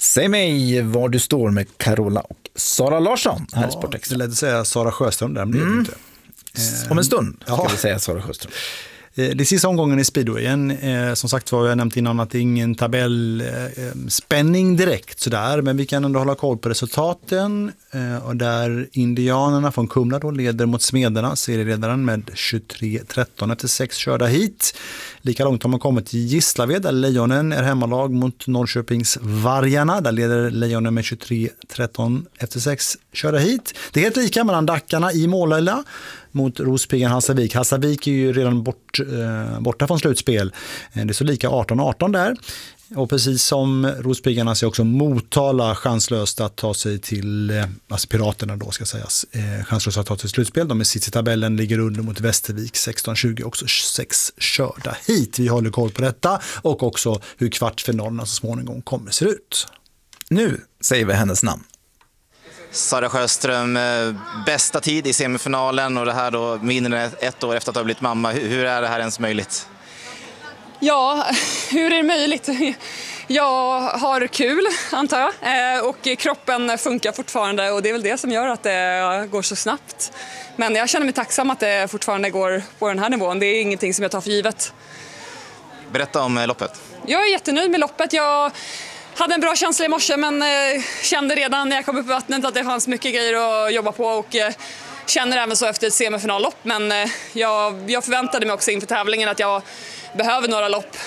Säg mig var du står med Carola och Sara Larsson här i Sportex. Det lät att säga Sara Sjöström där, men det är det inte. Om en stund ska vi säga Sara Sjöström. Det är sista omgången i speedwayen. Som sagt var, jag nämnt innan att det är ingen tabellspänning direkt sådär, men vi kan ändå hålla koll på resultaten. Och där indianerna från Kumla då leder mot Smederna, serieledaren med 23-13 efter 6 körda hit. Lika långt har man kommit till Gislaved där Lejonen är hemmalag mot Norrköpings Vargarna. Där leder Lejonen med 23-13 efter 6 körda hit. Det är helt lika mellan Dackarna i Målilla mot Rospiggan Hallstavik. Hallstavik är ju redan borta från slutspel. Det är så lika 18-18 där. Och precis som Rospiggarna så är också Motala chanslöst att ta sig till, alltså Piraterna då ska sägas, chanslöst att ta sig till slutspel. De är sitt i tabellen, ligger under mot Västervik 16-20, också 6 körda hit. Vi håller koll på detta och också hur kvartsfinalerna så småningom kommer se ut. Nu säger vi hennes namn. Sara Sjöström, bästa tid i semifinalen och det här då mindre än 1 år efter att ha blivit mamma. Hur är det här ens möjligt? Ja, hur är det möjligt? Jag har kul, antar jag, och kroppen funkar fortfarande och det är väl det som gör att det går så snabbt. Men jag känner mig tacksam att det fortfarande går på den här nivån. Det är ingenting som jag tar för givet. Berätta om loppet. Jag är jättenöjd med loppet. Jag hade en bra känsla i morse, men kände redan när jag kom upp i vattnet att det fanns mycket grejer att jobba på och känner även så efter ett semifinallopp. Men jag förväntade mig också inför tävlingen att jag behöver några lopp.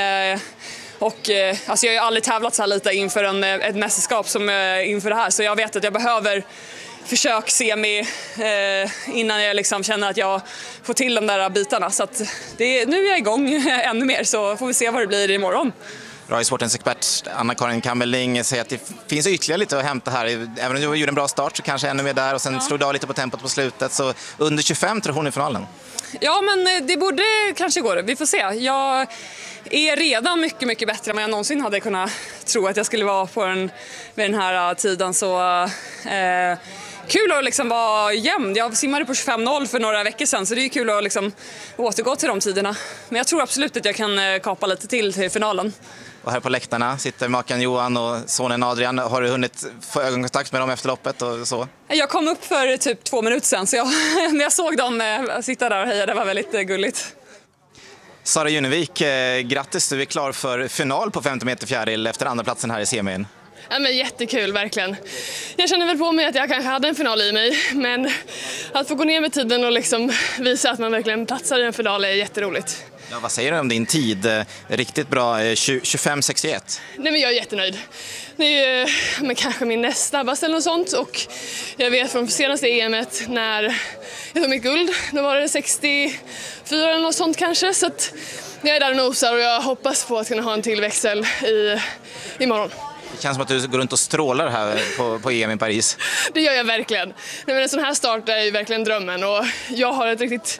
Alltså jag har ju aldrig tävlat så här lite inför ett mästerskap som inför det här. Så jag vet att jag behöver försök semi innan jag liksom känner att jag får till de där bitarna. Så att nu är jag igång ännu mer, så får vi se vad det blir imorgon. Radiosportens expert Anna-Karin Kammerling säger att det finns ytterligare lite att hämta här. Även om du gjorde en bra start så kanske ännu mer där och sen slog du av lite på tempot på slutet. Så under 25 tror hon i finalen. Ja, men det borde kanske gå. Vi får se. Jag är redan mycket, mycket bättre än vad jag någonsin hade kunnat tro att jag skulle vara vid den här tiden. Så kul att liksom vara jämn. Jag simmade på 25.0 för några veckor sedan, så det är kul att liksom återgå till de tiderna. Men jag tror absolut att jag kan kapa lite till finalen. Och här på läktarna sitter maken Johan och sonen Adrian. Har du hunnit få ögonkontakt med dem efter loppet och så? Jag kom upp för typ 2 minuter sedan, så när jag såg dem sitta där och heja, det var väldigt gulligt. Sara Junevik, grattis, du är klar för final på 50 meter fjäril efter andra platsen här i semin. Ja, men jättekul, verkligen. Jag känner väl på mig att jag kanske hade en final i mig, men att få gå ner med tiden och liksom visa att man verkligen platsar i en final är jätteroligt. Ja, vad säger du om din tid? Riktigt bra, 25.61. Nej, men jag är jättenöjd. Det är ju kanske min näst snabbaste eller något sånt, och jag vet från senaste EM:et när jag tog mitt guld, då var det 64 eller något sånt kanske, så att jag är där och nosar och jag hoppas på att kunna ha en tillväxel imorgon. Det känns som att du går runt och strålar här på EM i Paris. Det gör jag verkligen. Nej, men en sån här start är ju verkligen drömmen, och jag har ett riktigt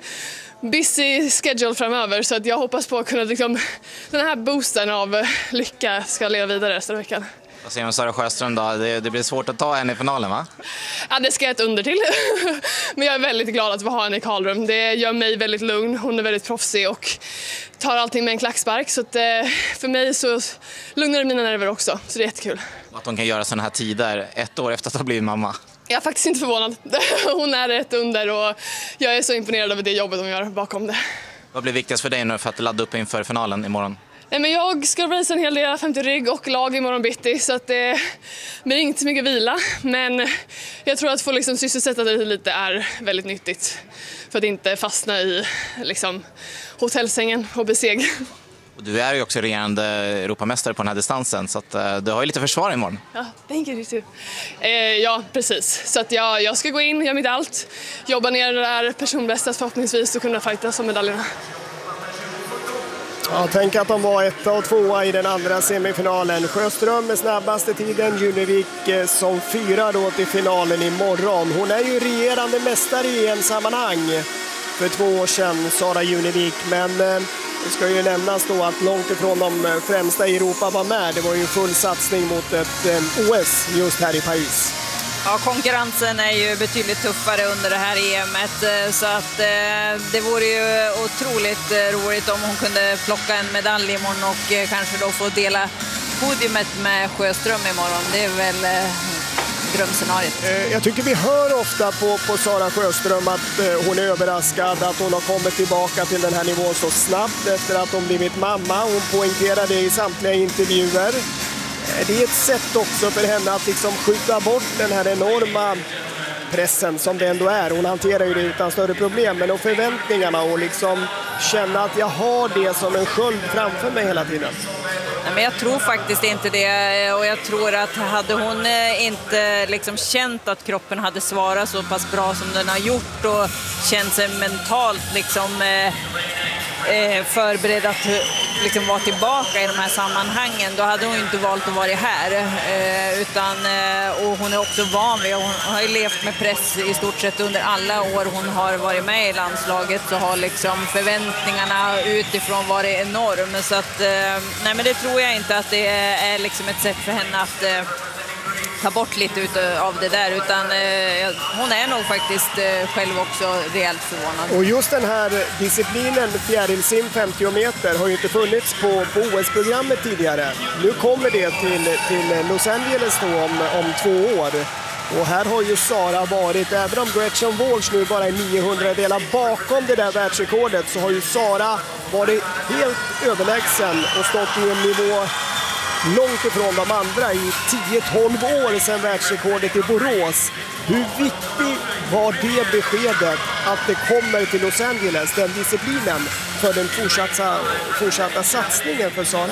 busy schedule framöver, så att jag hoppas på att kunna liksom, den här boosten av lycka ska leva vidare resten av veckan. Vad säger du om Sara Sjöström då? Det blir svårt att ta henne i finalen, va? Ja, det ska jag ett under till. Men jag är väldigt glad att vi har henne i Karlrum. Det gör mig väldigt lugn. Hon är väldigt proffsig och tar allting med en klackspark. Så att, för mig så lugnar det mina nerver också. Så det är jättekul. Och att hon kan göra sådana här tider 1 år efter att ha blivit mamma. Jag är faktiskt inte förvånad. Hon är ett under och jag är så imponerad över det jobbet hon gör bakom det. Vad blir viktigast för dig nu för att ladda upp inför finalen imorgon? Men jag ska racea en hel del 50 rygg och lag imorgon bitti, så att det blir inte så mycket vila. Men jag tror att få liksom sysselsätta det lite är väldigt nyttigt för att inte fastna i liksom hotellsängen och beseg. Och du är ju också regerande Europamästare på den här distansen, så att du har ju lite försvar imorgon. Ja, thank you too. Ja, precis. Så att jag ska gå in, göra mitt allt, jobba ner det där personbästa förhoppningsvis och kunna fightas om medaljerna. Ja, tänk att de var 1 och 2 i den andra semifinalen. Sjöström med snabbaste tiden, Junevik som 4 då till finalen imorgon. Hon är ju regerande mästare i EM-sammanhang för 2 år sedan, Sara Junevik. Men det ska ju nämnas då att långt ifrån de främsta i Europa var med. Det var ju full satsning mot ett OS just här i Paris. Ja, konkurrensen är ju betydligt tuffare under det här EM:et, så att det vore ju otroligt roligt om hon kunde plocka en medalj imorgon och kanske då få dela podiumet med Sjöström imorgon. Det är väl drömscenariet. Jag tycker vi hör ofta på Sara Sjöström att hon är överraskad att hon har kommit tillbaka till den här nivån så snabbt efter att hon blivit mamma. Hon poängterar det i samtliga intervjuer. Det är ett sätt också för henne att liksom skjuta bort den här enorma pressen som det ändå är. Hon hanterar ju det utan större problem, men och förväntningarna och liksom känna att jag har det som en sköld framför mig hela tiden. Nej, men jag tror faktiskt inte det, och jag tror att hade hon inte liksom känt att kroppen hade svarat så pass bra som den har gjort och känt sig mentalt liksom förberedd att liksom vara tillbaka i de här sammanhangen, då hade hon inte valt att vara här. Och hon är också van vid, hon har ju levt med press i stort sett under alla år hon har varit med i landslaget, så har liksom förväntningarna utifrån varit enorm. Så att, nej, men det tror jag inte att det är liksom ett sätt för henne att ta bort lite av det där, utan hon är nog faktiskt själv också rejält förvånad. Och just den här disciplinen fjärilsim 50 meter har ju inte funnits på OS-programmet tidigare. Nu kommer det till Los Angeles då om 2 år. Och här har ju Sara varit, även om Gretchen Walsh nu bara är 900 delar bakom det där världsrekordet, så har ju Sara varit helt överlägsen och stått i en nivå långt ifrån de andra i 10-12 år sedan världsrekordet i Borås. Hur viktigt var det beskedet att det kommer till Los Angeles, den disciplinen, för den fortsatta satsningen för Sara?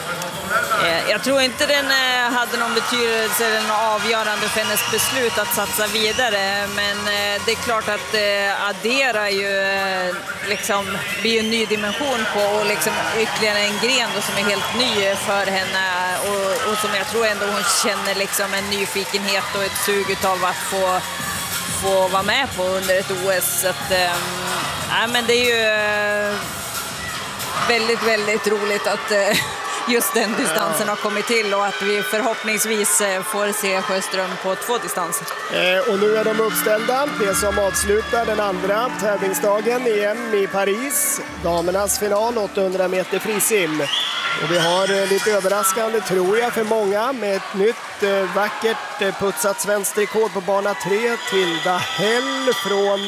Jag tror inte den hade någon betydelse eller någon avgörande för hennes beslut att satsa vidare, men det är klart att addera ju liksom blir en ny dimension på, och liksom ytterligare en gren då som är helt ny för henne, och som jag tror ändå hon känner liksom en nyfikenhet och ett sug av att få vara med på under ett OS. Så att, men det är ju väldigt, väldigt roligt att just den distansen har kommit till, och att vi förhoppningsvis får se Sjöström på 2 distanser. Och nu är de uppställda, det som avslutar den andra tävlingsdagen EM i Paris. Damernas final 800 meter frisim. Och vi har lite överraskande, tror jag, för många, med ett nytt vackert putsat svenskt rekord på bana 3 till Dahel från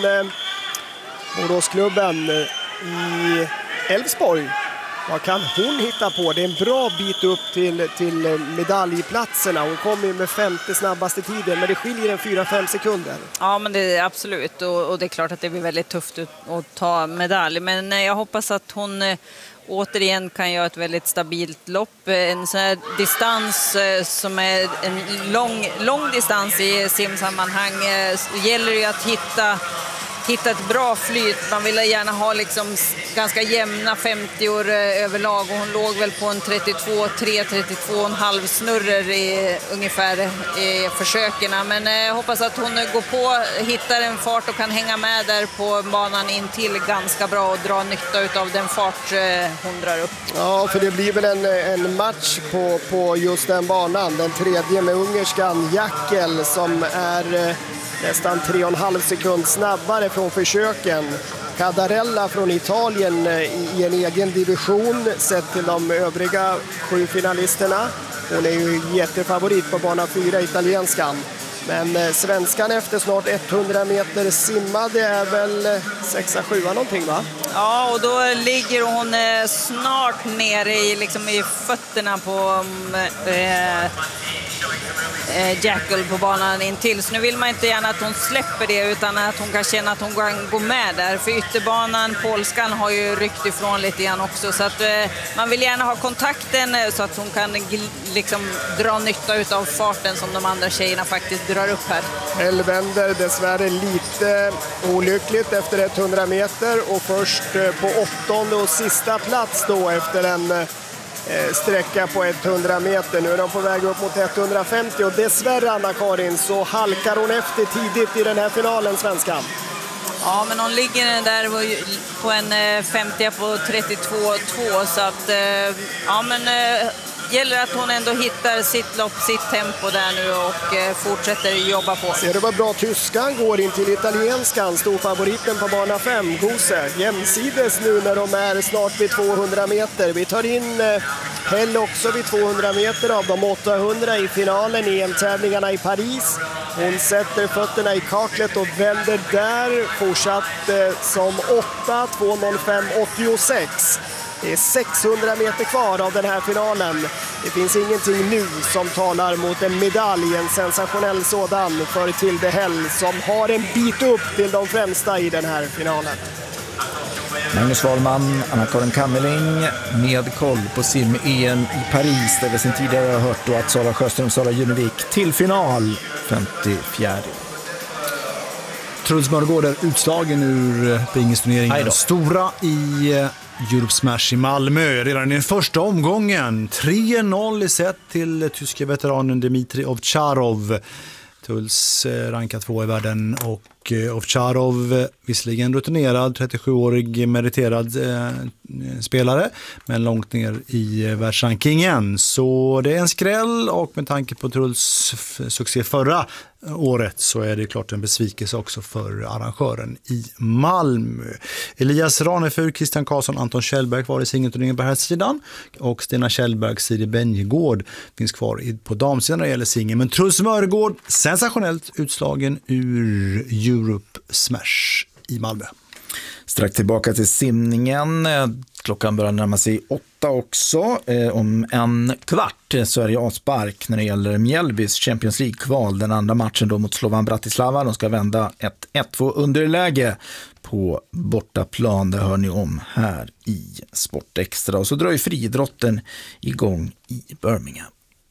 Boråsklubben i Älvsborg. Vad kan hon hitta på? Det är en bra bit upp till medaljplatserna. Hon kommer med 5:e snabbaste tiden, men det skiljer en 4-5 sekunder. Ja, men det är absolut. Och det är klart att det blir väldigt tufft att ta medalj. Men jag hoppas att hon återigen kan göra ett väldigt stabilt lopp. En sån här distans som är en lång distans i simsammanhang gäller ju att hitta ett bra flyt. Man vill gärna ha liksom ganska jämna 50-år överlag, och hon låg väl på en 32,5 snurrer ungefär i försökerna. Men jag hoppas att hon går på, hittar en fart och kan hänga med där på banan in till ganska bra och dra nytta av den fart hon drar upp. Ja, för det blir väl en match på just den banan. Den tredje med ungerskan Jackel som är nästan 3,5 sekund snabbare från försöken. Cadarella från Italien i en egen division sett till de övriga 7 finalisterna. Hon är ju jättefavorit på bana 4, italienskan. Men svenskan efter snart 100 meter simmade är väl 6-7 någonting, va? Ja, och då ligger hon snart nere i fötterna på Jackel på banan in till. Så nu vill man inte gärna att hon släpper det, utan att hon kan känna att hon kan gå med där. För ytterbanan, polskan, har ju ryckt ifrån lite grann också. Så att man vill gärna ha kontakten så att hon kan liksom dra nytta av farten som de andra tjejerna faktiskt drar upp här. Elvänder dessvärre lite olyckligt efter 100 meter och först på 8:e och sista plats då efter en sträcka på 100 meter. Nu är de på väg upp mot 150 och dessvärre, Anna-Karin, så halkar hon efter tidigt i den här finalen, svenskan. Ja, men hon ligger där på en 50 på 32,2, så att ja, men gäller att hon ändå hittar sitt lopp, sitt tempo där nu och fortsätter jobba på. Ser du vad bra tyskan går in till italienskan, storfavoriten på bana 5, Gose. Jämsides nu när de är snart vid 200 meter. Vi tar in Hell också vid 200 meter av de 800 i finalen i EM-tävlingarna i Paris. Hon sätter fötterna i kaklet och vänder där, fortsatt som 8, 2:05,86. Det är 600 meter kvar av den här finalen. Det finns ingenting nu som talar mot en medalj, en sensationell sådan för Tilde Hell som har en bit upp till de främsta i den här finalen. Magnus Wahlman, Anna-Karin Kammerling med koll på sim-EM i Paris där vi sen tidigare har hört då att Sara Sjöström och Sara Junevik till final 54. Truls Mörgård är utslagen ur pingisturneringen. Stora i Europe Smash i Malmö. Redan i den första omgången 3-0 i set till tyska veteranen Dmitri Ovtcharov. Truls rankad 2 i världen och Ovtcharov, visserligen rutinerad, 37-årig meriterad spelare, men långt ner i världsrankingen. Så det är en skräll och med tanke på Truls succé förra året så är det klart en besvikelse också för arrangören i Malmö. Elias Ranefur, Christian Karlsson, Anton Kjellberg var i singelturneringen på här sidan och Stina Kjellberg, Siri Benjegård finns kvar på damsidan när det gäller singel. Men Truls Mörgård sensationellt utslagen ur Europe Smash i Malmö. Strax tillbaka till simningen. Klockan börjar närma sig 8 också. Om en kvart så är det avspark när det gäller Mjällbys Champions League-kval. Den andra matchen då mot Slovan Bratislava. De ska vända ett 1-2 underläge på bortaplan. Det hör ni om här i Sport Extra. Och så drar ju friidrotten igång i Birmingham.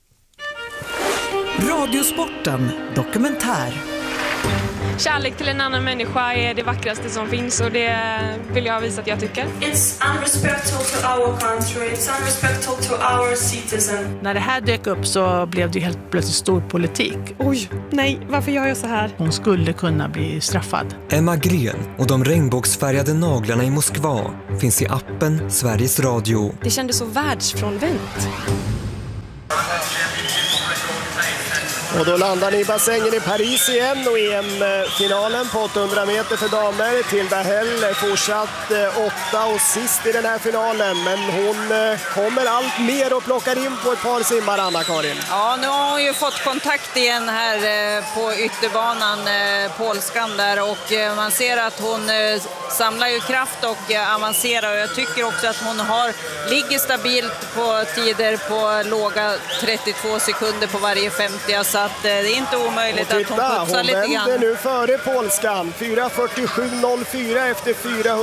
Radiosporten dokumentär. Kärlek till en annan människa är det vackraste som finns och det vill jag visa att jag tycker. It's unrespectful to our country, it's unrespectful to our citizen. När det här dök upp så blev det helt plötsligt stor politik. Oj, nej, varför gör jag så här? Hon skulle kunna bli straffad. Emma Gren och de regnbågsfärgade naglarna i Moskva finns i appen Sveriges Radio. Det kändes så världsfrånvänt. Och då landar ni i bassängen i Paris igen och EM-finalen på 800 meter för damer. Tilda Hell fortsatt 8 och sist i den här finalen. Men hon kommer allt mer och plockar in på ett par simmar, Anna-Karin. Ja, nu har hon ju fått kontakt igen här på ytterbanan, polskan där. Och man ser att hon samlar ju kraft och avancerar. Och jag tycker också att hon ligger stabilt på tider på låga 32 sekunder på varje 50. Så att det är inte omöjligt att hon putsar lite grann. Hon vänder nu före polskan. 4:47,04 efter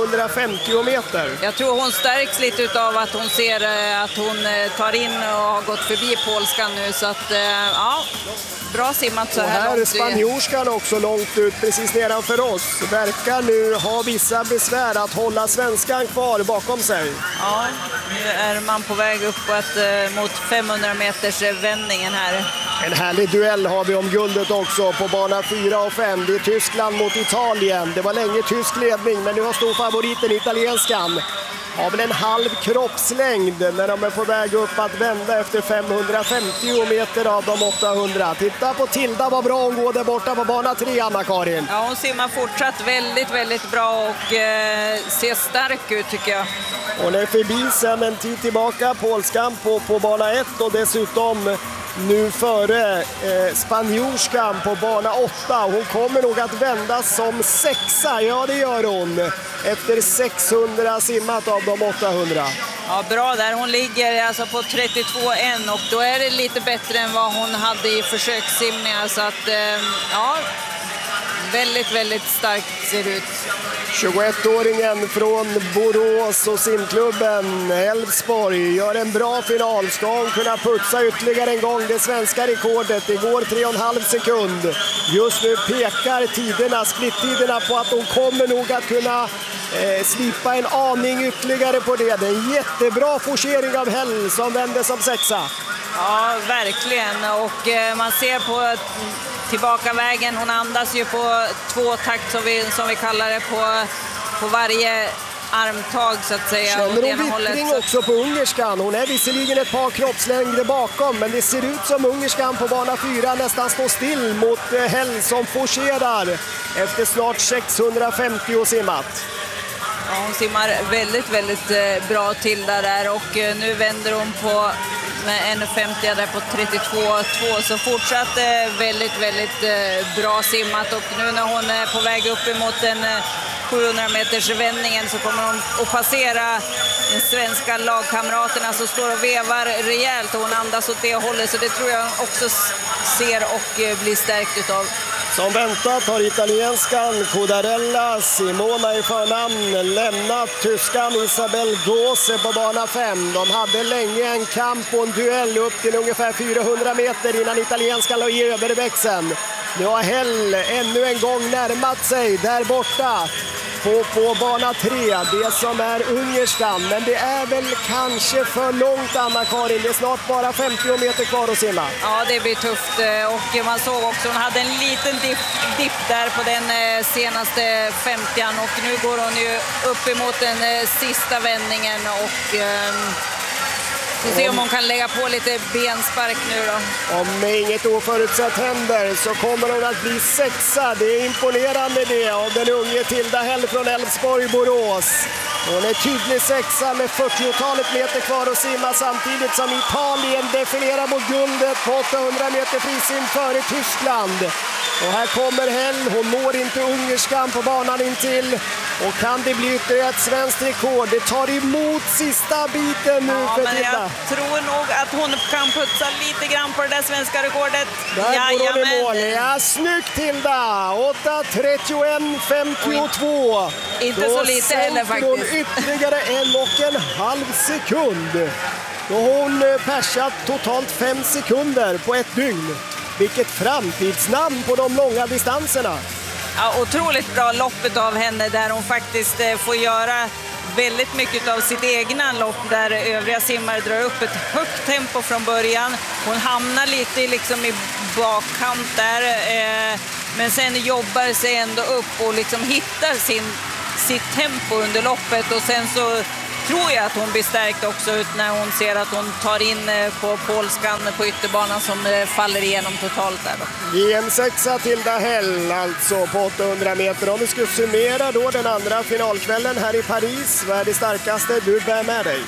450 meter. Jag tror hon stärks lite av att hon ser att hon tar in och har gått förbi polskan nu. Så att, ja, bra simmat så här långt. Och här är spanjorskan också långt ut precis nedanför oss. Verkar nu ha vissa besvär att hålla svenskan kvar bakom sig. Ja, nu är man på väg uppåt mot 500 meters vändningen här. En härlig duell har vi om guldet också på bana 4 och 5. Det är Tyskland mot Italien. Det var länge tysk ledning, men nu har storfavoriten italienskan. Har väl en halv kroppslängd när de är på väg upp att vända efter 550 meter av de 800. Titta på Tilda, vad bra hon går där borta på bana 3, Anna-Karin. Ja, hon simmar fortsatt väldigt, väldigt bra och ser stark ut tycker jag. Hon är förbi sen en tid tillbaka, polskan på bana 1 och dessutom nu före spanjorskan på bana 8. Hon kommer nog att vända som 6:a, ja det gör hon, efter 600 simmat av de 800. Ja, bra där. Hon ligger alltså på 32,1 och då är det lite bättre än vad hon hade i försökssimningar. Så att, ja, väldigt, väldigt starkt ser det ut. 21-åringen från Borås och simklubben Älvsborg gör en bra final. Ska hon kunna putsa ytterligare en gång det svenska rekordet? Det går 3,5 sekund. Just nu pekar tiderna, splittiderna på att hon kommer nog att kunna slipa en aning ytterligare på det. Det är en jättebra forcering av Hell som vänder som 6:a. Ja, verkligen. Och man ser på tillbaka vägen. Hon andas ju på 2 takt som vi kallar det på varje armtag så att säga. Känner hon vittring också på ungerskan? Hon är visserligen ett par kroppslängder bakom, men det ser ut som ungerskan på bana 4 nästan står still mot Hell som forcerar efter snart 650 simmat. Ja, hon simmar väldigt bra till där och nu vänder hon på med 1,50 där på 32,2 så fortsatt väldigt bra simmat och nu när hon är på väg upp emot den 700 meters vändningen så kommer hon att passera de svenska lagkamraterna som står och vevar rejält och hon andas åt det hållet så det tror jag också ser och blir stärkt utav. Som väntat har italienskan Codarella Simona i förnamn lämnat tyskan Isabel Gose på bana 5. De hade länge en kamp och en duell upp till ungefär 400 meter innan italienskan la i överväxeln. Nu har Hell ännu en gång närmat sig där borta på bana 3, det som är ungerskan. Men det är väl kanske för långt, Anna-Karin. Det är snart bara 50 meter kvar att simma. Ja, det blir tufft. Och man såg också, hon hade en liten dipp där på den senaste 50an. Och nu går hon ju upp emot den sista vändningen och... Vi ser om hon kan lägga på lite benspark nu då. Om inget oförutsett händer så kommer hon att bli sexa. Det är imponerande det av den unge Tilda Hell från Älvsborg-Borås. Hon är tydlig sexa med 40-talet meter kvar att simma samtidigt som Italien definierar mot guldet på 800 meter frisim före Tyskland. Och här kommer Hell, hon når inte ungerskan på banan intill. Och kan det bli ytterligare ett svenskt rekord? Det tar emot sista biten nu för Tilda. Jag tror nog att hon kan putsa lite grann på det där svenska rekordet. Där går hon i mål. Ja, snyggt Tilda! 8:31,52. Inte så lite heller faktiskt. Då sänker hon ytterligare 1,5 sekund. Då har hon persat totalt 5 sekunder på ett dygn. Vilket framtidsnamn på de långa distanserna. Ja, otroligt bra loppet av henne där hon faktiskt får göra väldigt mycket av sitt egna lopp där övriga simmare drar upp ett högt tempo från början. Hon hamnar lite liksom i bakkant där men sen jobbar sig ändå upp och liksom hittar sitt tempo under loppet och sen så tror jag att hon blir stärkt också ut när hon ser att hon tar in på polskan på ytterbanan som faller igenom totalt där då. I en sexa Tilda Hell alltså på 800 meter. Om vi ska summera då den andra finalkvällen här i Paris, vad är det starkaste du bär med dig?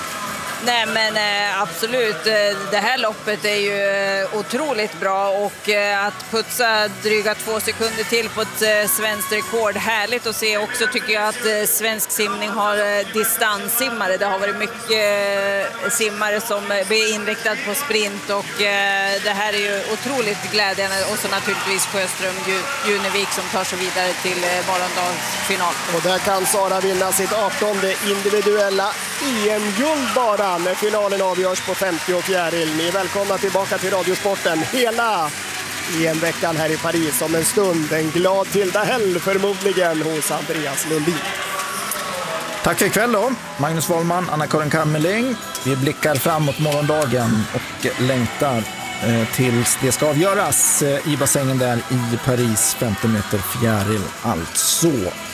Nej men absolut, det här loppet är ju otroligt bra och att putsa dryga 2 sekunder till på ett svenskt rekord. Härligt att se också tycker jag att svensk simning har distanssimmare. Det har varit mycket simmare som blir inriktad på sprint och det här är ju otroligt glädjande. Och så naturligtvis Sjöström Junevik som tar sig vidare till morgondagsfinal. Och där kan Sara vinna sitt 18:e individuella EM-guld bara när finalen avgörs på 50 och fjäril. Ni är välkomna tillbaka till Radiosporten hela EM-veckan här i Paris om en stund. En glad Tilda Hell förmodligen hos Andreas Lundin. Tack för ikväll då, Magnus Wahlman, Anna-Karin Kammerling. Vi blickar framåt morgondagen och längtar tills det ska avgöras i bassängen där i Paris, 50 meter fjäril alltså.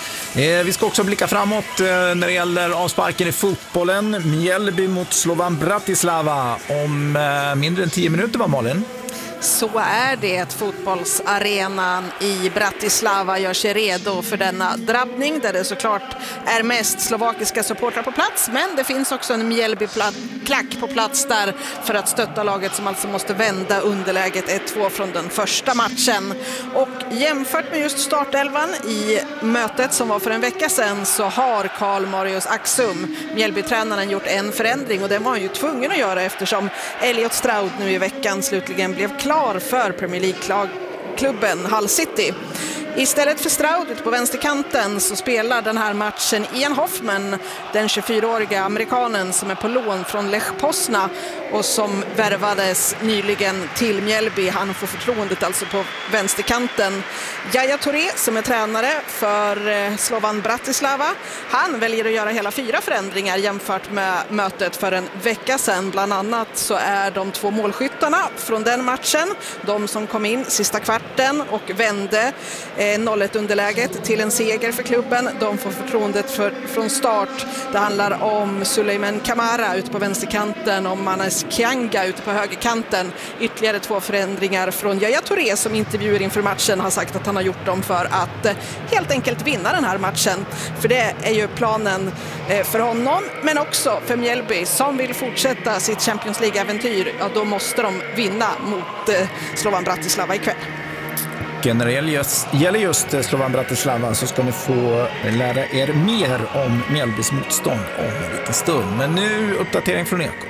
Vi ska också blicka framåt när det gäller avsparken i fotbollen. Mjällby mot Slovan Bratislava om mindre än 10 minuter, var Malin? Så är det. Fotbollsarenan i Bratislava gör sig redo för denna drabbning där det såklart är mest slovakiska supportrar på plats, men det finns också en Mjällby-klack på plats där för att stötta laget som alltså måste vända underläget 1-2 från den första matchen. Och jämfört med just startelvan i mötet som var för en vecka sedan så har Karl Marius Axum, Mjällby-tränaren, gjort en förändring och den var han ju tvungen att göra eftersom Elliot Stroud nu i veckan slutligen blev klar för Premier League-klubben Hull City. Istället för Stroud ute på vänsterkanten så spelar den här matchen Ian Hoffman, den 24-åriga amerikanen som är på lån från Lech Poznan och som värvades nyligen till Mjällby. Han får förtroendet alltså på vänsterkanten. Yaya Touré som är tränare för Slovan Bratislava, han väljer att göra hela 4 förändringar jämfört med mötet för en vecka sedan. Bland annat så är de 2 målskyttarna från den matchen, de som kom in sista kvarten och vände 0-1 underläget till en seger för klubben. De får förtroendet från start. Det handlar om Suleiman Kamara ute på vänsterkanten och Manas Kianga ute på högerkanten. Ytterligare 2 förändringar från Yaya Touré som intervjuer inför matchen har sagt att han har gjort dem för att helt enkelt vinna den här matchen. För det är ju planen för honom, men också för Mjällby som vill fortsätta sitt Champions League-äventyr. Ja, då måste de vinna mot Slovan Bratislava ikväll. När det gäller just Slovan Bratislava så ska ni få lära er mer om Mjällbys motstånd om en liten stund. Men nu uppdatering från Ekot.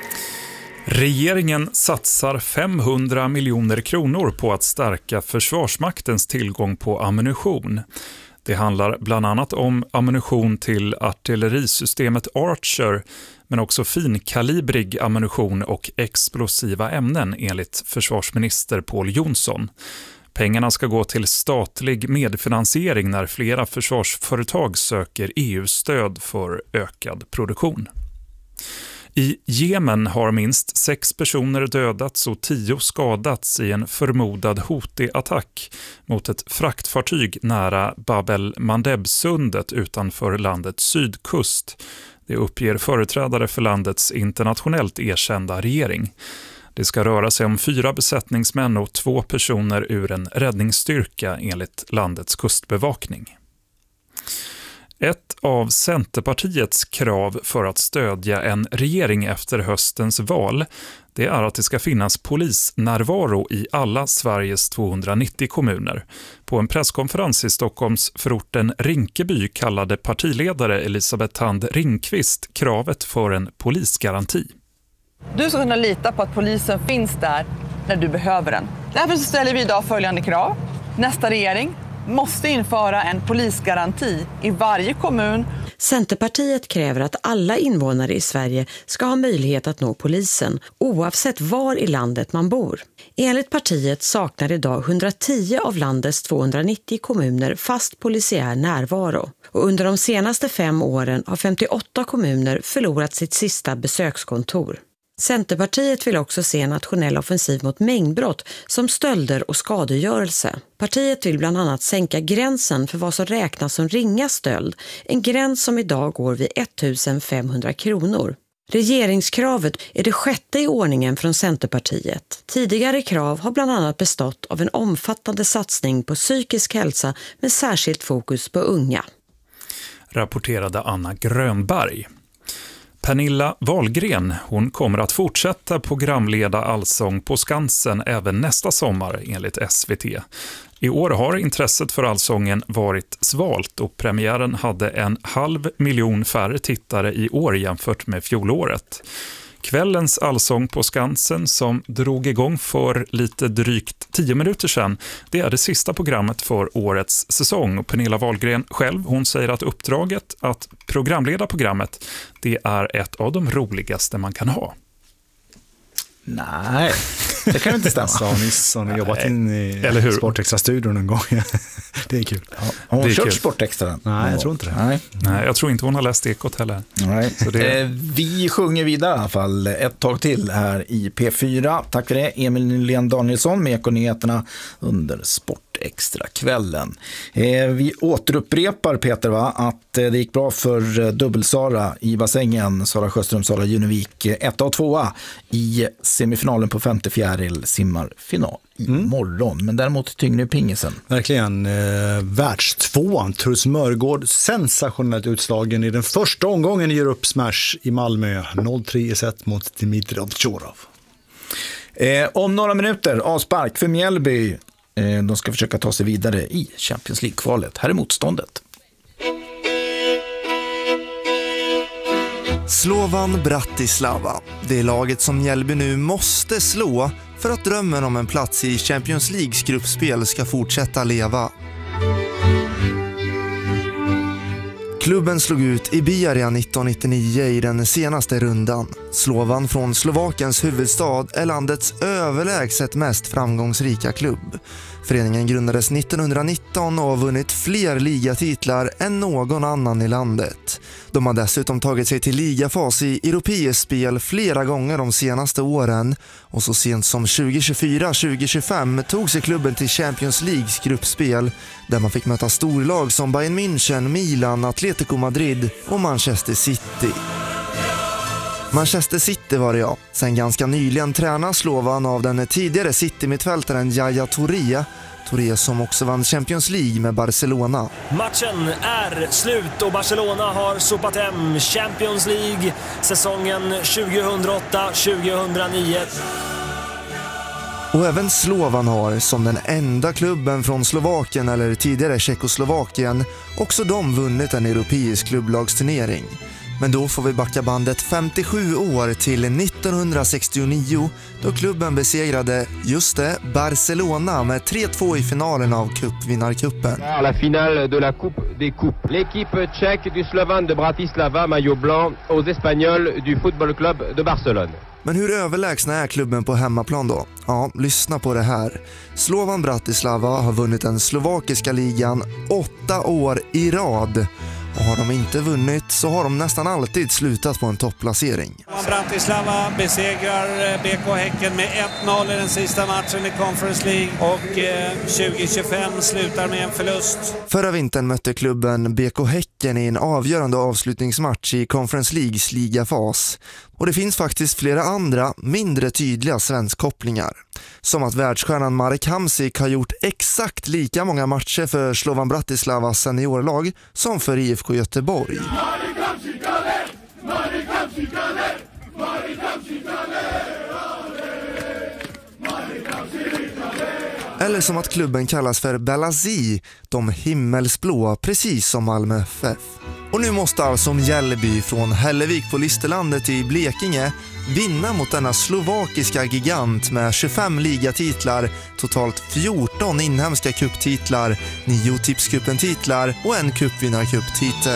Regeringen satsar 500 miljoner kronor på att stärka Försvarsmaktens tillgång på ammunition. Det handlar bland annat om ammunition till artillerisystemet Archer, men också finkalibrig ammunition och explosiva ämnen enligt försvarsminister Pål Jonsson. Pengarna ska gå till statlig medfinansiering när flera försvarsföretag söker EU-stöd för ökad produktion. I Jemen har minst 6 personer dödats och 10 skadats i en förmodad Houthi-attack mot ett fraktfartyg nära Bab el-Mandeb-sundet utanför landets sydkust. Det uppger företrädare för landets internationellt erkända regering. Det ska röra sig om 4 besättningsmän och 2 personer ur en räddningsstyrka enligt landets kustbevakning. Ett av Centerpartiets krav för att stödja en regering efter höstens val, det är att det ska finnas polisnärvaro i alla Sveriges 290 kommuner. På en presskonferens i Stockholms förorten Rinkeby kallade partiledare Elisabeth Thand Ringqvist kravet för en polisgaranti. Du ska kunna lita på att polisen finns där när du behöver den. Därför så ställer vi idag följande krav. Nästa regering måste införa en polisgaranti i varje kommun. Centerpartiet kräver att alla invånare i Sverige ska ha möjlighet att nå polisen oavsett var i landet man bor. Enligt partiet saknar idag 110 av landets 290 kommuner fast polisiär närvaro. Och under de senaste 5 åren har 58 kommuner förlorat sitt sista besökskontor. Centerpartiet vill också se en nationell offensiv mot mängdbrott som stölder och skadegörelse. Partiet vill bland annat sänka gränsen för vad som räknas som ringa stöld, en gräns som idag går vid 1500 kronor. Regeringskravet är det 6:e i ordningen från Centerpartiet. Tidigare krav har bland annat bestått av en omfattande satsning på psykisk hälsa med särskilt fokus på unga. Rapporterade Anna Grönberg. Pernilla Wahlgren, hon kommer att fortsätta programleda Allsång på Skansen även nästa sommar enligt SVT. I år har intresset för Allsången varit svalt och premiären hade 500 000 färre tittare i år jämfört med fjolåret. Kvällens Allsång på Skansen som drog igång för lite drygt 10 minuter sedan, det är det sista programmet för årets säsong. Och Pernilla Wahlgren själv, hon säger att uppdraget att programleda programmet, det är ett av de roligaste man kan ha. Nej, det kan inte stämma. Sa ni jobbat in i Sportextra-studion en gång? Det är kul. Ja, har hon kört Sportextra? Nej, jag tror inte det. Nej, jag tror inte hon har läst Ekot heller. Nej. Så det... Vi sjunger vidare i alla fall ett tag till här i P4. Tack för det, Emil Nylén Danielsson med Ekonyheterna under Sportextra-kvällen. Vi återupprepar, Peter, att det gick bra för dubbel-Sara i bassängen. Sara Sjöström, Sara Junevik, 1 och 2 i semifinalen på 54 simmar final imorgon. Men däremot tyngre pingisen. Verkligen. Världstvåan, Truls Mörgård, sensationellt utslagen i den första omgången i Europe Smash i Malmö. 0-3 i set mot Dimitrov Tjorov. Om några minuter, avspark för Mjällby. De ska försöka ta sig vidare i Champions League-kvalet. Här är motståndet. Slovan Bratislava. Det är laget som Mjällby nu måste slå för att drömmen om en plats i Champions Leagues gruppspel ska fortsätta leva. Klubben slog ut Ibiza 1999 i den senaste rundan. Slovan från Slovakiens huvudstad är landets överlägset mest framgångsrika klubb. Föreningen grundades 1919 och har vunnit fler ligatitlar än någon annan i landet. De har dessutom tagit sig till ligafas i europeiskt spel flera gånger de senaste åren och så sent som 2024-2025 tog sig klubben till Champions Leagues gruppspel där man fick möta storlag som Bayern München, Milan, Atletico Madrid och Manchester City. Manchester City var det ja. Sen ganska nyligen tränar Slovan av den tidigare City-mittfältaren Yaya Touré som också vann Champions League med Barcelona. Matchen är slut och Barcelona har sopat hem Champions League säsongen 2008-2009. Och även Slovan har, som den enda klubben från Slovakien eller tidigare Tjeckoslovakien, också de vunnit en europeisk klubblagsturnering. Men då får vi backa bandet 57 år till 1969 då klubben besegrade just det Barcelona med 3-2 i finalen av cupvinnarcupen. La finale de la Coupe des Coupes. L'équipe tchèque du Slovan de Bratislava, maillot blanc, aux Espagnols du Football Club de Barcelone. Men hur överlägsna är klubben på hemmaplan då? Ja, lyssna på det här. Slovan Bratislava har vunnit den slovakiska ligan 8 år i rad. Och har de inte vunnit så har de nästan alltid slutat på en topplacering. Bratislava besegrar BK Häcken med 1-0 i den sista matchen i Conference League och 2025 slutar med en förlust. Förra vintern mötte klubben BK Häcken i en avgörande avslutningsmatch i Conference Leagues ligafas. Och det finns faktiskt flera andra, mindre tydliga svenskkopplingar. Som att världsstjärnan Marek Hamsik har gjort exakt lika många matcher för Slovan Bratislavas seniorlag som för IFK Göteborg. Eller som att klubben kallas för Belazi, de himmelsblå, precis som Malmö FF. Och nu måste alltså Mjällby från Hällevik på Listerlandet i Blekinge vinna mot denna slovakiska gigant med 25 ligatitlar, totalt 14 inhemska cuptitlar, 9 tipscupen-titlar och en cupvinnarcuptitel.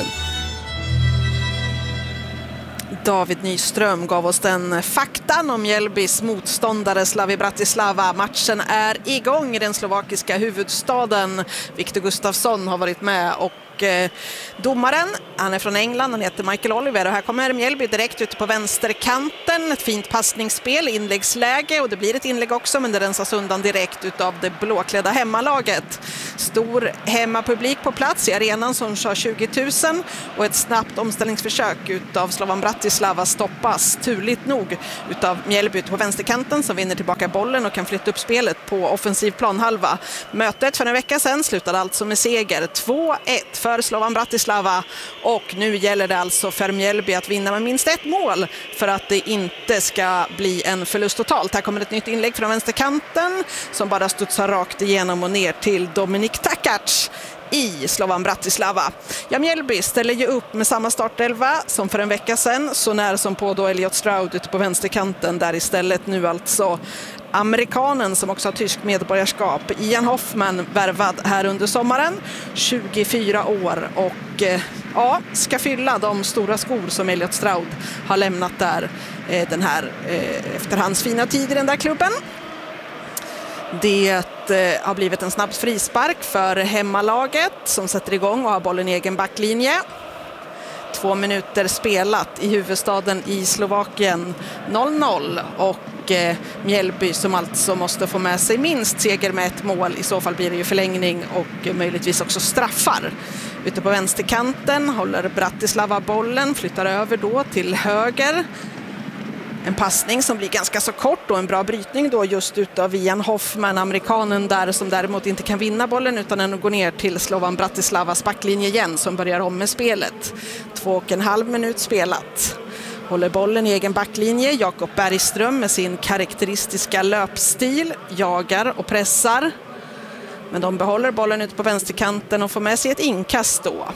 David Nyström gav oss den faktan om Mjällbys motståndare Slavia Bratislava. Matchen är igång i den slovakiska huvudstaden. Viktor Gustafsson har varit med och domaren, han är från England, han heter Michael Oliver och här kommer Mjällby direkt ute på vänsterkanten, ett fint passningsspel, inläggsläge och det blir ett inlägg också men det rensas undan direkt utav det blåklädda hemmalaget. Stor hemmapublik på plats i arenan som kör 20 000 och ett snabbt omställningsförsök utav Slovan Bratislava stoppas turligt nog utav Mjällby på vänsterkanten som vinner tillbaka bollen och kan flytta upp spelet på offensiv planhalva. Mötet för en vecka sedan slutade alltså med seger 2-1 för Slovan Bratislava och nu gäller det alltså för Mjällby att vinna med minst ett mål för att det inte ska bli en förlust totalt. Här kommer ett nytt inlägg från vänsterkanten som bara studsar rakt igenom och ner till Dominik Takac i Slovan Bratislava. Ja, Mjällby ställer ju upp med samma startelva som för en vecka sedan, så när som på då Elliot Stroud ute på vänsterkanten där istället nu alltså amerikanen som också har tysk medborgarskap, Ian Hoffman, värvad här under sommaren, 24 år och ja, ska fylla de stora skor som Elliot Stroud har lämnat där den här efter hans fina tid i den där klubben. Det har blivit en snabb frispark för hemmalaget som sätter igång och har bollen i egen backlinje. 2 minuter spelat i huvudstaden i Slovakien, 0-0 och Mjällby som alltså måste få med sig minst seger med ett mål. I så fall blir det ju förlängning och möjligtvis också straffar. Ute på vänsterkanten håller Bratislava bollen, flyttar över då till höger. En passning som blir ganska så kort och en bra brytning då just utav Ian Hoffman, amerikanen där som däremot inte kan vinna bollen utan den går ner till Slovan Bratislavas backlinje igen som börjar om med spelet. 2,5 minut spelat. Håller bollen i egen backlinje. Jakob Bergström med sin karaktäristiska löpstil jagar och pressar. Men de behåller bollen ute på vänsterkanten och får med sig ett inkast då.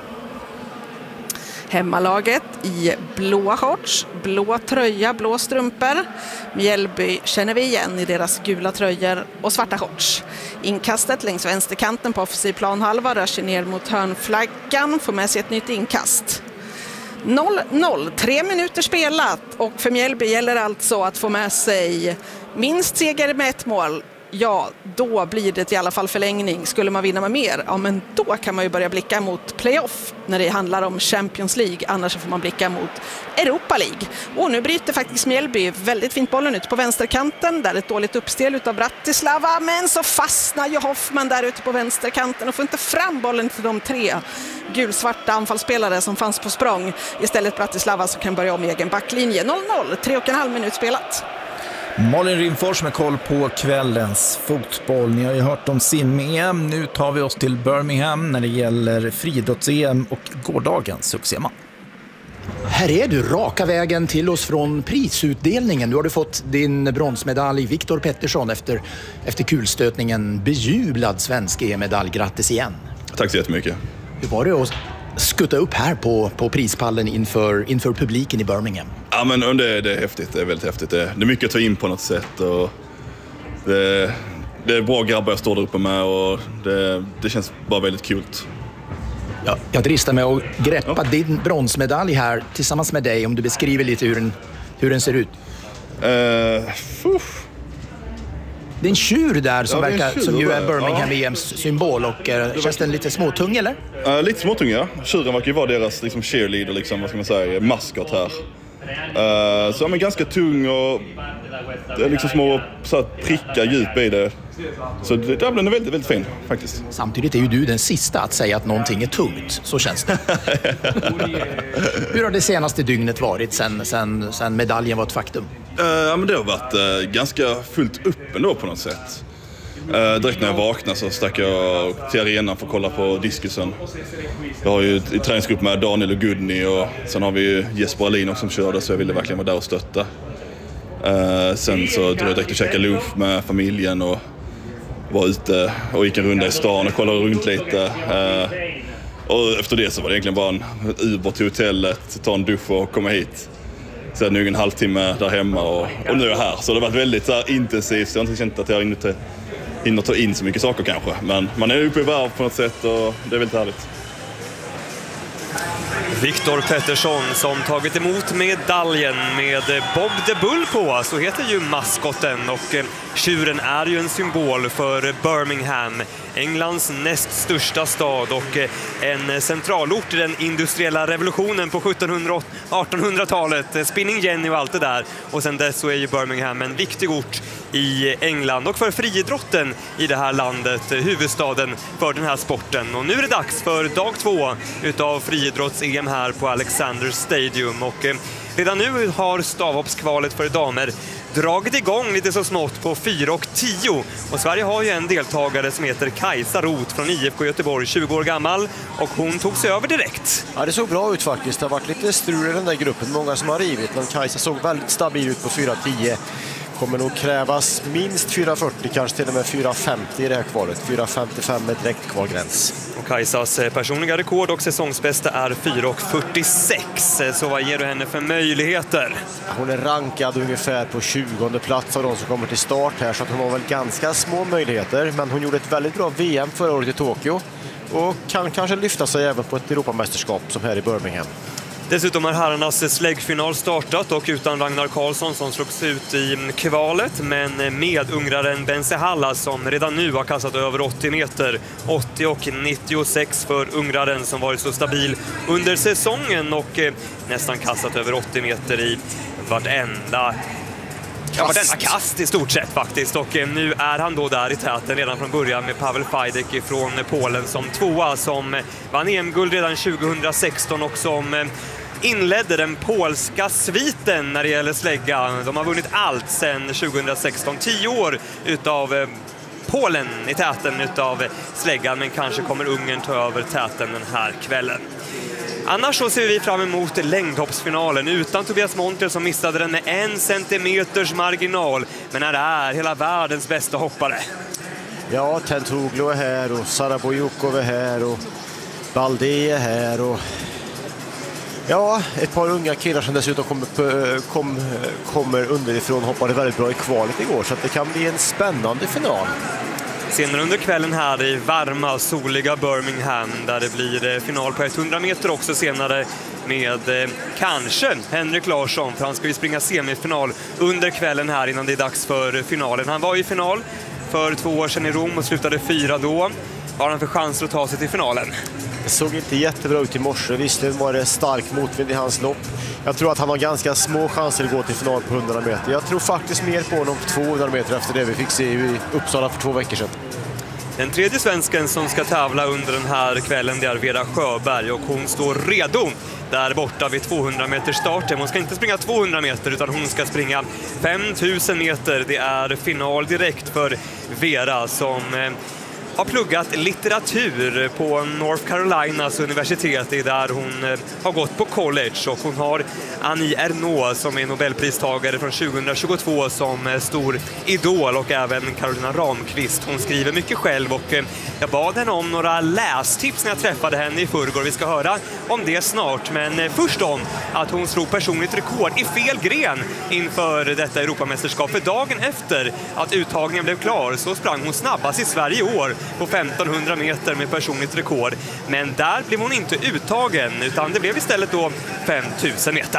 Hemmalaget i blåa shorts, blå tröja, blå strumpor. Mjällby känner vi igen i deras gula tröjor och svarta shorts. Inkastet längs vänsterkanten på offensiv planhalva rör sig ner mot hörnflaggan, får med sig ett nytt inkast. 0-0, 3 minuter spelat och för Mjällby gäller alltså att få med sig minst seger med 1 mål. Ja, då blir det i alla fall förlängning. Skulle man vinna med mer, ja men då kan man ju börja blicka mot playoff när det handlar om Champions League. Annars får man blicka mot Europa League. Och nu bryter faktiskt Mjällby väldigt fint bollen ut på vänsterkanten. Där ett dåligt uppstel utav Bratislava. Men så fastnar ju Hoffman där ute på vänsterkanten och får inte fram bollen till de 3 gulsvarta anfallsspelare som fanns på språng. Istället Bratislava som kan börja om egen backlinje. 0-0, 3,5 minut spelat. Malin Rimfors med koll på kvällens fotboll. Ni har ju hört om sim-EM. Nu tar vi oss till Birmingham när det gäller friidrotts-EM och gårdagens succéman. Här är du, raka vägen till oss från prisutdelningen. Nu har du fått din bronsmedalj, Viktor Pettersson, efter kulstötningen. Bejublad svensk EM-medalj. Grattis igen. Tack så jättemycket. Hur var det att skutta upp här på prispallen inför publiken i Birmingham? Ja, men det är häftigt. Det är väldigt häftigt. Det är mycket att ta in på något sätt. Och det är bra grabbar jag står där uppe med och det känns bara väldigt kul. Ja, jag dristar mig att greppa din bronsmedalj här tillsammans med dig, om du beskriver lite hur den ser ut. Det är en tjur där som verkar som ju är Birmingham EMs symbol, och känns den lite småtung eller? Lite småtung, ja. Tjuren verkar ju vara deras liksom cheerleader, liksom, vad ska man säga, maskot här. Så men ganska tung och det är liksom små så att pricka djup i det. Så det där blir väldigt, väldigt fin faktiskt. Samtidigt är ju du den sista att säga att någonting är tungt, så känns det. Hur har det senaste dygnet varit sen medaljen var ett faktum? Ja, men det har varit ganska fullt upp ändå på något sätt. Direkt när jag vaknade så stack jag till arenan för att kolla på diskusen. Jag har ju i träningsgrupp med Daniel och Gudni, och sen har vi ju Jesper Alin också som körde, så jag ville verkligen vara där och stötta. Sen så drog jag direkt och käkade lunch med familjen och var ute och gick en runda i stan och kollade runt lite. Och efter det så var det egentligen bara en Uber till hotellet, ta en dusch och komma hit. Sen nu en halvtimme där hemma och nu är jag här. Så det har varit väldigt intensivt. Jag har inte känt att jag hinner ta in så mycket saker kanske. Men man är uppe i varv på något sätt och det är väldigt härligt. Viktor Pettersson som tagit emot medaljen med Bob the Bull på, så heter ju maskotten, och tjuren är ju en symbol för Birmingham, Englands näst största stad och en centralort i den industriella revolutionen på 1700- och 1800-talet, Spinning Jenny och allt det där. Och sen dess så är ju Birmingham en viktig ort i England och för friidrotten i det här landet, huvudstaden för den här sporten. Och nu är det dags för dag 2 utav friidrotts-EM här på Alexander Stadium, och redan nu har stavhoppskvalet för damer dragit igång lite så smått på 4:10, och Sverige har ju en deltagare som heter Kajsa Roth från IFK Göteborg, 20 år gammal, och hon tog sig över direkt. Ja, det såg bra ut faktiskt. Det har varit lite strul i den där gruppen, många som har rivit, men Kajsa såg väldigt stabil ut på 4:10. Kommer nog krävas minst 4:40, kanske till och med 4:50 i det här kvalet. 4:55 är direkt kvalgräns. Och Kajsas personliga rekord och säsongsbästa är 4:46. Så vad ger du henne för möjligheter? Hon är rankad ungefär på 20:e plats av de som kommer till start här, så att hon har väl ganska små möjligheter. Men hon gjorde ett väldigt bra VM förra året i Tokyo och kan kanske lyfta sig även på ett Europamästerskap som här i Birmingham. Dessutom har herrarnas släggfinal startat, och utan Ragnar Karlsson som slogs ut i kvalet, men med ungraren Bense Halla som redan nu har kastat över 80 meter. 80 och 96 för ungraren som varit så stabil under säsongen och nästan kastat över 80 meter i vartenda kast i stort sett faktiskt. Och nu är han då där i täten redan från början med Pavel Fajdek från Polen som tvåa, som vann EM-guld redan 2016 och som inledde den polska sviten när det gäller slägga. De har vunnit allt sedan 2016. 10 år utav Polen i täten utav släggan, men kanske kommer Ungern ta över täten den här kvällen. Annars så ser vi fram emot längdhoppsfinalen utan Tobias Montel som missade den med 1 centimeters marginal, men han är hela världens bästa hoppare. Ja, Tentoglu är här och Sara Bojukov är här och Balde är här och ja, ett par unga killar som dessutom kommer underifrån, hoppade väldigt bra i kvalet igår, så att det kan bli en spännande final. Senare under kvällen här i varma, soliga Birmingham, där det blir final på 100 meter också senare med kanske Henrik Larsson, för han ska ju springa semifinal under kvällen här innan det är dags för finalen. Han var i final för 2 år sedan i Rom och slutade 4 då. Har han för chanser att ta sig till finalen? Det såg inte jättebra ut i morse. Visserligen var det stark motvind i hans lopp. Jag tror att han har ganska små chanser att gå till final på 100 meter. Jag tror faktiskt mer på honom på 200 meter efter det vi fick se i Uppsala för 2 veckor sedan. Den tredje svensken som ska tävla under den här kvällen, det är Vera Sjöberg, och hon står redo där borta vid 200 meters starten. Hon ska inte springa 200 meter utan hon ska springa 5000 meter. Det är final direkt för Vera som har pluggat litteratur på North Carolinas universitet, där hon har gått på college, och hon har Annie Ernaux som är Nobelpristagare från 2022 som stor idol, och även Carolina Ramqvist. Hon skriver mycket själv, och jag bad henne om några lästips när jag träffade henne i förrgår. Vi ska höra om det snart, men först om att hon slog personligt rekord i fel gren inför detta Europamästerskap. För dagen efter att uttagningen blev klar så sprang hon snabbast i Sverige i år på 1500 meter med personligt rekord. Men där blev hon inte uttagen, utan det blev istället då 5000 meter.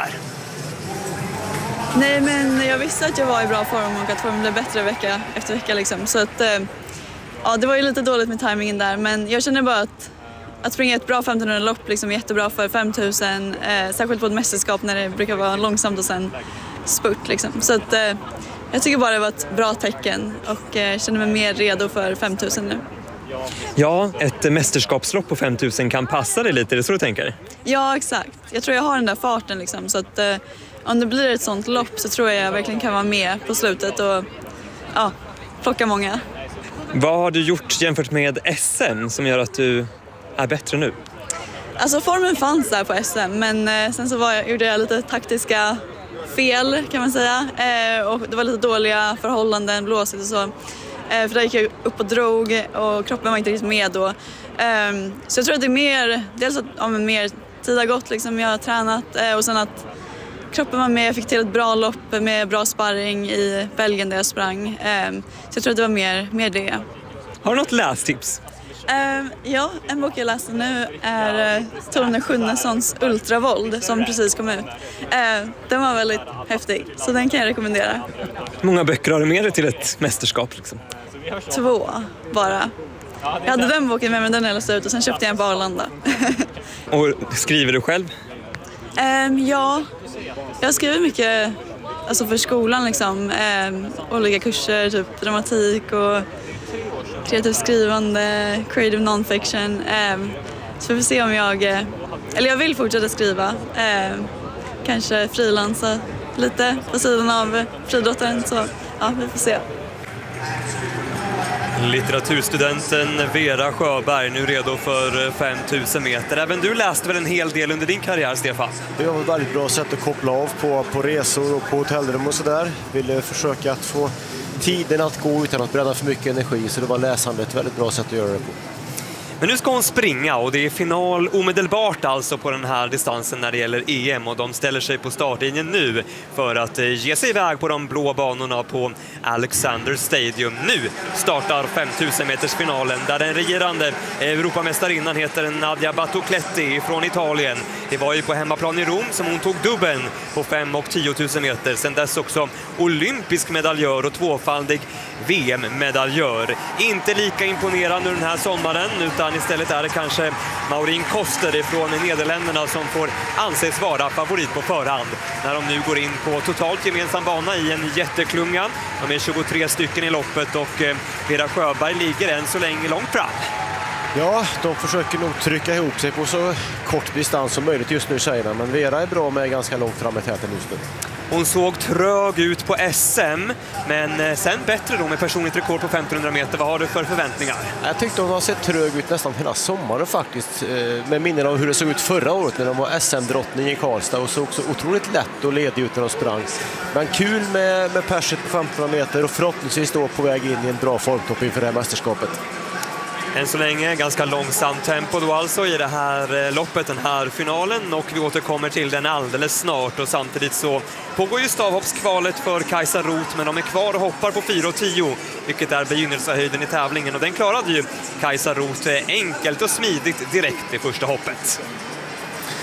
Nej, men jag visste att jag var i bra form och att formen blev bättre vecka efter vecka liksom. Så att, ja, det var ju lite dåligt med timingen där, men jag känner bara att springa ett bra 1500-lopp liksom är jättebra för 5000, särskilt på ett mästerskap när det brukar vara långsamt och sen spurt liksom. Så att jag tycker bara det var ett bra tecken och känner mig mer redo för 5000 nu. Ja, ett mästerskapslopp på 5000 kan passa dig lite, är det så du tänker? Ja, exakt. Jag tror jag har den där farten liksom, så att om det blir ett sånt lopp så tror jag verkligen kan vara med på slutet och ja, plocka många. Vad har du gjort jämfört med SM som gör att du är bättre nu? Alltså formen fanns där på SM, men sen så gjorde jag lite taktiska fel kan man säga, och det var lite dåliga förhållanden, blåsigt och så. För där gick jag upp och drog och kroppen var inte riktigt med då. Så jag tror att det är mer, dels att mer tid har gått liksom, jag har tränat, och sen att kroppen var med, jag fick till ett bra lopp med bra sparring i Belgien där jag sprang. Så jag tror att det var mer det. Har du något lästips? Ja, en bok jag läste nu är Tone Schunnessons Ultravold som precis kom ut. Den var väldigt häftig, så den kan jag rekommendera. Hur många böcker har du med dig till ett mästerskap? Liksom? 2 bara. Jag hade den boken med mig, den jag läste ut, och sen köpte jag en på Arlanda. Och skriver du själv? Ja, jag skriver mycket alltså för skolan liksom. Olika kurser, typ dramatik och kreativt skrivande, creative non-fiction. Så vi får se om jag vill fortsätta skriva. Kanske frilansa lite på sidan av friidrotten, så ja, vi får se. Litteraturstudenten Vera Sjöberg nu redo för 5000 meter. Även du läste väl en hel del under din karriär, Stefan? Det var ett väldigt bra sätt att koppla av på resor och på hotellrum och sådär. Ville försöka att få tiden att gå utan att bränna för mycket energi, så det var läsandet ett väldigt bra sätt att göra det på. Men nu ska hon springa, och det är final omedelbart alltså på den här distansen när det gäller EM, och de ställer sig på startlinjen nu för att ge sig iväg på de blå banorna på Alexander Stadium. Nu startar 5000 meters finalen där den regerande Europamästarinnan heter Nadia Battocletti från Italien. Det var ju på hemmaplan i Rom som hon tog dubben på 5 och 10 000 meter. Sen dess också olympisk medaljör och 2-faldig VM-medaljör. Inte lika imponerande den här sommaren, utan istället är det kanske Maureen Koster från Nederländerna som får anses vara favorit på förhand när de nu går in på totalt gemensam bana i en jätteklunga. De är 23 stycken i loppet, och Vera Sjöberg ligger än så länge långt fram. Ja, de försöker nog trycka ihop sig på så kort distans som möjligt just nu, tjejerna. Men Vera är bra med ganska långt fram i täten just nu. Hon såg trög ut på SM, men sen bättre då med personligt rekord på 1500 meter. Vad har du för förväntningar? Jag tyckte hon har sett trög ut nästan hela sommaren faktiskt. Med minnen av hur det såg ut förra året när de var SM-drottning i Karlstad, och såg också otroligt lätt och ledig ut när de sprang. Men kul med perset på 1500 meter, och förhoppningsvis då på väg in i en bra formtopp inför det här mästerskapet. Än så länge ganska långsamt tempo då alltså i det här loppet, den här finalen, och vi återkommer till den alldeles snart. Och samtidigt så pågår ju stavhoppskvalet för Kajsa Roth, men de är kvar och hoppar på 4,10, vilket är begynnelsehöjden i tävlingen, och den klarade ju Kajsa Roth enkelt och smidigt direkt i första hoppet.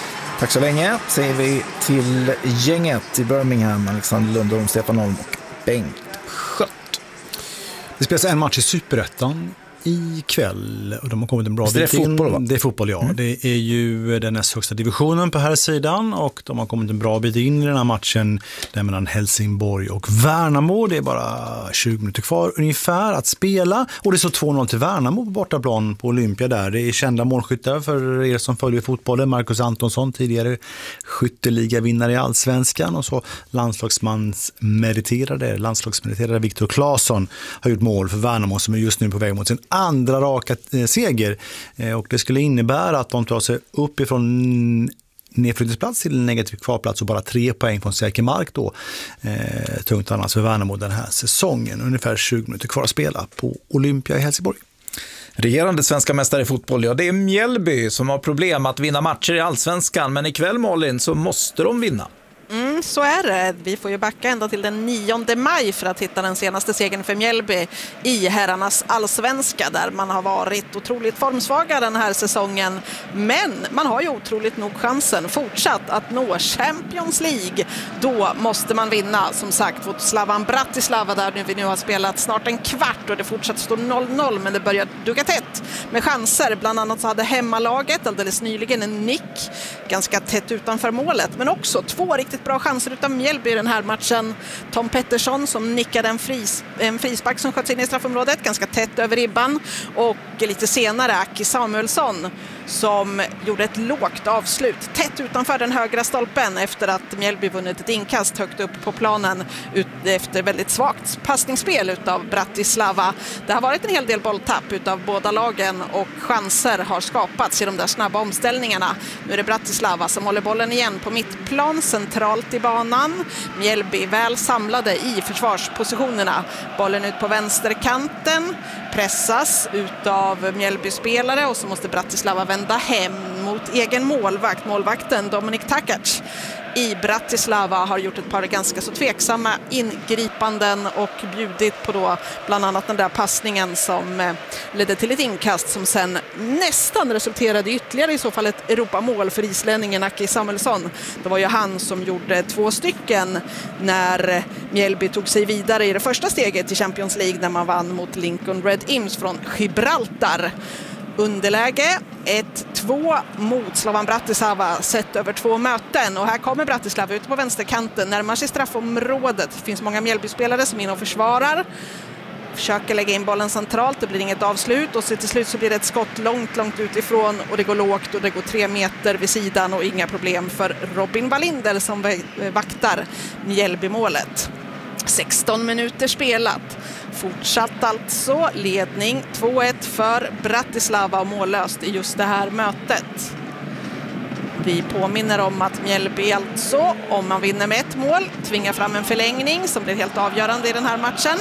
Tack så länge säger vi till gänget i Birmingham, Alexander Lundholm, Stefan Holm och Bengt Schött. Det spelas en match i Superettan ikväll och de har kommit en bra bit in. Fotboll, va? Det är fotboll, ja. Det är ju den näst högsta divisionen på här sidan och de har kommit en bra bit in i den här matchen där mellan Helsingborg och Värnamo. Det är bara 20 minuter kvar ungefär att spela och det är så 2-0 till Värnamo på bortaplan på Olympia där. Det är kända målskyttar för er som följer fotbollen. Marcus Antonsson, tidigare skytteligavinnare i Allsvenskan, och så landslagsmeriterade Viktor Claesson har gjort mål för Värnamo som är just nu på väg mot sin andra raka seger, och det skulle innebära att de tar sig upp ifrån nedflyttningsplats till negativ kvarplats och bara 3 poäng från säker mark då. Tungt annars för Värnamo den här säsongen. Ungefär 20 minuter kvar att spela på Olympia i Helsingborg. Regerande svenska mästare i fotboll, ja, det är Mjällby som har problem att vinna matcher i Allsvenskan, men ikväll, Malin, så måste de vinna. Så är det. Vi får ju backa ända till den 9 maj för att hitta den senaste segern för Mjällby i herrarnas allsvenska, där man har varit otroligt formsvaga den här säsongen. Men man har ju otroligt nog chansen fortsatt att nå Champions League. Då måste man vinna, som sagt, mot Slavan Bratislava där vi nu har spelat snart en kvart och det fortsatt står 0-0, men det börjar dugga tätt med chanser. Bland annat så hade hemmalaget alldeles nyligen en nick ganska tätt utanför målet, men också 2 riktigt bra chanser utan Mjällby i den här matchen. Tom Pettersson som nickade en frispark som sköts in i straffområdet ganska tätt över ribban, och lite senare Aki Samuelsson som gjorde ett lågt avslut tätt utanför den högra stolpen efter att Mjällby vunnit ett inkast högt upp på planen efter väldigt svagt passningsspel utav Bratislava. Det har varit en hel del bolltapp utav båda lagen och chanser har skapats i de där snabba omställningarna. Nu är det Bratislava som håller bollen igen på mittplan, centralt i banan. Mjällby väl samlade i försvarspositionerna. Bollen ut på vänsterkanten, pressas utav Mjällby-spelare och så måste Bratislava vända hem mot egen målvakt. Målvakten Dominik Takac i Bratislava har gjort ett par ganska så tveksamma ingripanden och bjudit på då bland annat den där passningen som ledde till ett inkast som sen nästan resulterade i ytterligare i så fall ett Europamål för islänningen Aki Samuelsson. Det var ju han som gjorde 2 stycken när Mjällby tog sig vidare i det första steget i Champions League när man vann mot Lincoln Red Imps från Gibraltar. Underläge 1-2 mot Slavan Bratislava sett över 2 möten, och här kommer Bratislava ut på vänsterkanten, närmar sig straffområdet. Det finns många Mjällby-spelare som in och försvarar, försöker lägga in bollen centralt, det blir inget avslut och så till slut så blir det ett skott långt utifrån och det går lågt och det går 3 meter vid sidan och inga problem för Robin Wallinder som vaktar Mjällby-målet. 16 minuter spelat. Fortsatt alltså ledning 2-1 för Bratislava och mållöst i just det här mötet. Vi påminner om att Mjällby alltså, om man vinner med 1 mål, tvingar fram en förlängning som blir helt avgörande i den här matchen.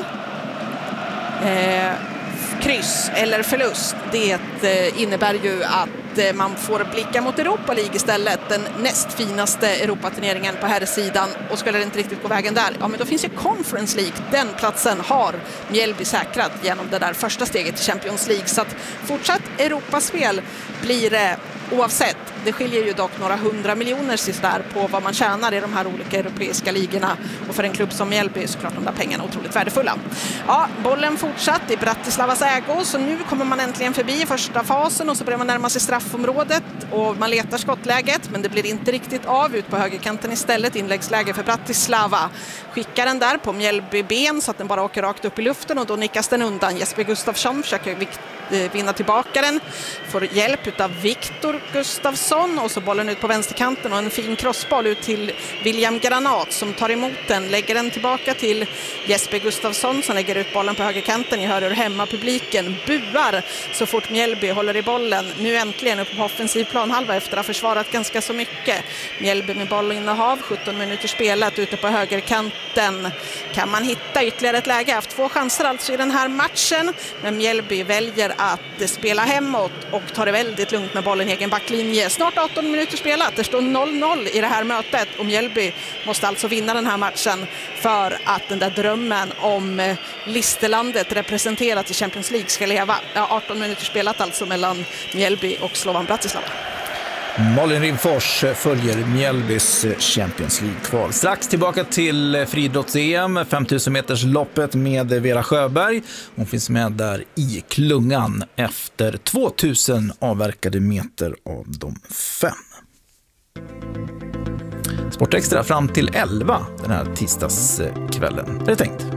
Kryss eller förlust, det innebär ju att man får blicka mot Europa League istället, den näst finaste Europaturneringen på här sidan, och skulle det inte riktigt gå vägen där, ja men då finns ju Conference League, den platsen har Mjällby säkrat genom det där första steget i Champions League, så att fortsatt Europaspel blir det oavsett. Det skiljer ju dock några 100 miljoner sisär på vad man tjänar i de här olika europeiska ligorna, och för en klubb som Mjällby är såklart de där pengarna otroligt värdefulla. Ja, bollen fortsatt i Bratislavas ägo, så nu kommer man äntligen förbi första fasen och så börjar man närma sig straffområdet och man letar skottläget, men det blir inte riktigt av. Ut på högerkanten istället, inläggsläge för Bratislava. Skickar den där på Mjällby ben så att den bara åker rakt upp i luften och då nickas den undan. Jesper Gustafsson försöker vinna tillbaka den, får hjälp av Viktor Gustafsson och så bollen ut på vänsterkanten och en fin crossboll ut till William Granat som tar emot den, lägger den tillbaka till Jesper Gustafsson som lägger ut bollen på högerkanten. Ni hör hur hemmapubliken buar så fort Mjällby håller i bollen. Nu äntligen upp på offensiv planhalva efter att ha försvarat ganska så mycket. Mjällby med bollinnehav, 17 minuter spelat ute på högerkanten. Kan man hitta ytterligare ett läge? Haft 2 chanser alltså i den här matchen, men Mjällby väljer att spela hemåt och tar det väldigt lugnt med bollen i egen backlinje. Snart 18 minuter spelat, det står 0-0 i det här mötet och Mjällby måste alltså vinna den här matchen för att den där drömmen om Listerlandet representerat i Champions League ska leva. 18 minuter spelat alltså mellan Mjällby och Slovan Bratislava. Malin Rimfors följer Mjällbys Champions League-kval. Strax tillbaka till friidrotts-EM, 5000 meters loppet med Vera Sjöberg. Hon finns med där i klungan efter 2000 avverkade meter av de 5. Sportextra fram till 11 den här tisdagskvällen. Det är tänkt.